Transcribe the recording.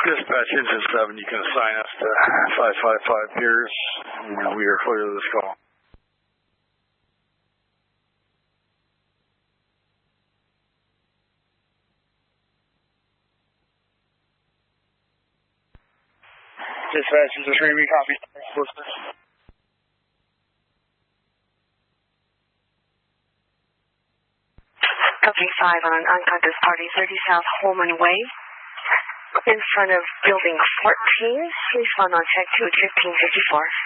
Dispatch Engine 7, you can assign us to 555 Piers. We are clear of this call. Dispatch Engine 3, we copy. Company 5 on unconscious party 30 South Holman Way. In front of building 14, respond on check to 1554.